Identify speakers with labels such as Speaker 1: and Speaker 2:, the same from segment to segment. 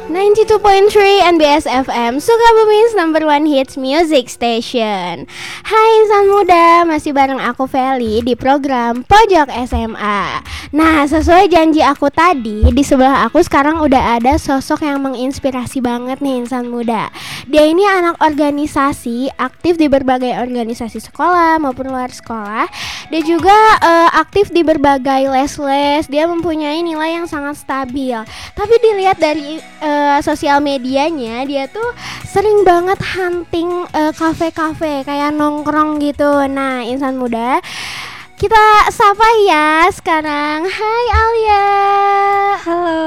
Speaker 1: 92.3 NBS FM, Sukabumi's number one hits music station. Hai insan muda, masih bareng aku Feli di program Pojok SMA. Nah, sesuai janji aku tadi, di sebelah aku sekarang udah ada sosok yang menginspirasi banget nih insan muda. Dia ini anak organisasi, aktif di berbagai organisasi sekolah maupun luar sekolah. Dia juga aktif di berbagai les-les. Dia mempunyai nilai yang sangat stabil. Tapi dilihat dari sosial medianya, dia tuh sering banget hunting kafe-kafe kayak nongkrong gitu. Nah, insan muda, kita sapa ya sekarang. Hai Alia.
Speaker 2: Halo.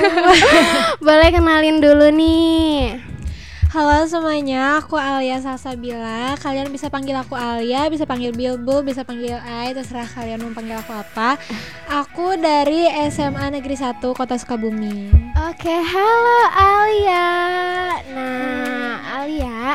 Speaker 1: Boleh kenalin dulu nih.
Speaker 2: Halo semuanya, aku Alia Salsabila. Kalian bisa panggil aku Alia, bisa panggil Bilbul, bisa panggil Ai, terserah kalian mau panggil aku apa. Aku dari SMA Negeri 1 Kota Sukabumi.
Speaker 1: Oke, halo Alia. Nah, Alia,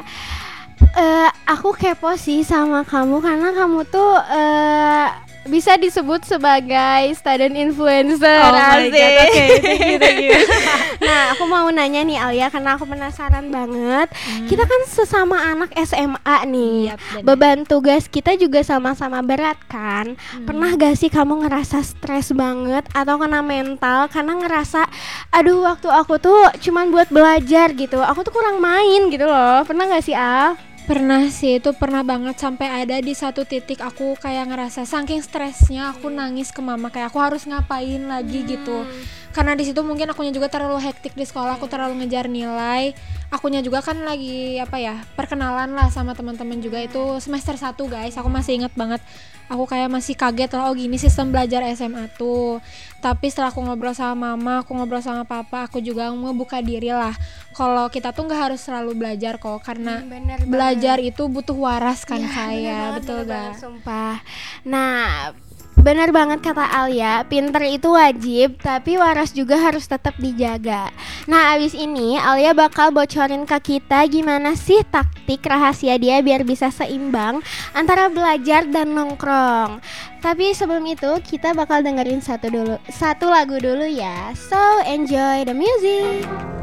Speaker 1: aku kepo sih sama kamu karena kamu tuh bisa disebut sebagai student influencer.
Speaker 2: Oh my
Speaker 1: asik.
Speaker 2: god, oke, thank you.
Speaker 1: Nah, aku mau nanya nih Alia karena aku penasaran banget. Kita kan sesama anak SMA nih.
Speaker 2: Yap, bener.
Speaker 1: Beban tugas kita juga sama-sama berat kan. Pernah gak sih kamu ngerasa stres banget atau kena mental karena ngerasa aduh waktu aku tuh cuman buat belajar gitu. Aku tuh kurang main gitu loh. Pernah gak sih Al?
Speaker 2: Pernah sih, itu pernah banget. Sampai ada di satu titik aku kayak ngerasa saking stresnya aku nangis ke mama, kayak aku harus ngapain lagi gitu. Karena di situ mungkin akunya juga terlalu hektik di sekolah, aku terlalu ngejar nilai. Akunya juga kan lagi perkenalan lah sama teman-teman juga. Itu semester 1 guys, aku masih ingat banget. Aku kayak masih kaget lah, oh gini sistem belajar SMA tuh. Tapi setelah aku ngobrol sama mama, aku ngobrol sama papa, aku juga ngebuka diri lah kalau kita tuh nggak harus selalu belajar kok, karena
Speaker 1: Bener
Speaker 2: belajar
Speaker 1: banget.
Speaker 2: itu butuh waras kan,
Speaker 1: Ya,
Speaker 2: kayak betul
Speaker 1: bener banget,
Speaker 2: gak?
Speaker 1: sumpah. Nah, benar banget kata Alia, pinter itu wajib, tapi waras juga harus tetap dijaga. Nah, abis ini Alia bakal bocorin ke kita gimana sih taktik rahasia dia biar bisa seimbang antara belajar dan nongkrong. Tapi sebelum itu kita bakal dengerin satu lagu dulu ya. So, enjoy the music.